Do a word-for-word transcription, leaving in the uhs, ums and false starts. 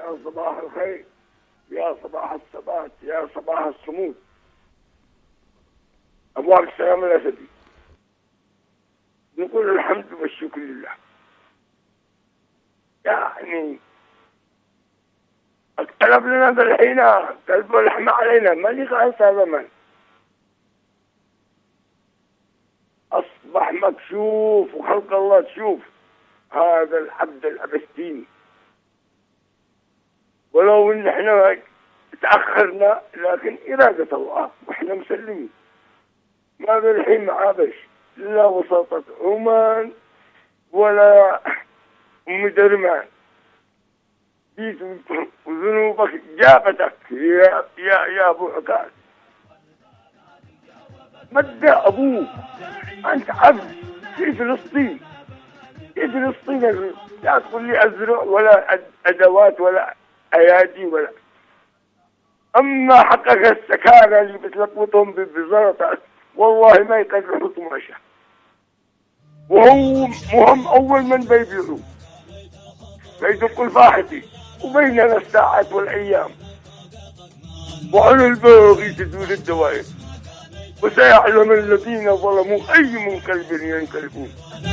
يا صباح الخير، يا صباح الثبات، يا صباح الصمود. أبو عبد السلام الأسدي، نقول الحمد والشكر لله. يعني اقترب لنا بالحين قلب ولحم علينا، ما لي غاية هذا من أصبح مكشوف وخلق الله تشوف هذا العبد الأبستيني. ولو إن إحنا تأخرنا لكن إرادة الله وإحنا مسلمين. ما بالحين معابش لا وساطة عمان ولا أم درمان. جيت وذنوبك جابتك يا يا يا أبو عكاز. مد أبوك أنت عبد في فلسطين، في فلسطين. لا تقول لي أزرع ولا أدوات ولا أيادي ولا. أما حقك السكارة اللي بتلقطهم ببزارة والله ما يقدروا طماشة، وهو مهم أول من بيبيعوا فيدق الفاحتي وبيننا الساعات والأيام، وعلى الباغي تدور الدوائر، وسيعلم الذين ظلموا أي منقلب ينقلبون.